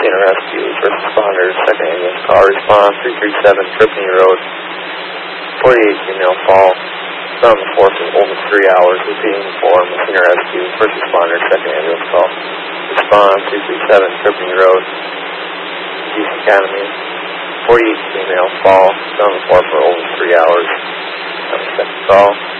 Messina Rescue, first responders, second ambulance call, response 337 Trippany Road, 48 female fall, found on the floor for over 3 hours, repeating for Messina Rescue, first responders, second ambulance call, response 337 Trippany Road, East Academy, 48 female fall, found on the floor for over 3 hours, second call.